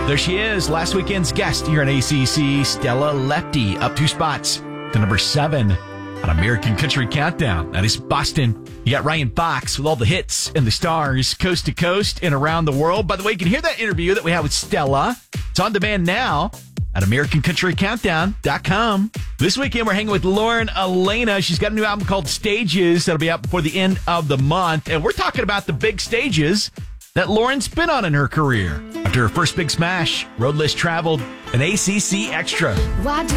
There she is, last weekend's guest here on ACC, Stella Lefty, up 2 spots to number 7 on American Country Countdown. That is Boston. You got Ryan Fox with all the hits and the stars, coast to coast and around the world. By the way, you can hear that interview that we had with Stella. It's on demand now at AmericanCountryCountdown.com. This weekend, we're hanging with Lauren Alaina. She's got a new album called Stages that'll be out before the end of the month. And we're talking about the big stages that Lauren's been on in her career. After her first big smash, Road Less Traveled, an ACC Extra. Why do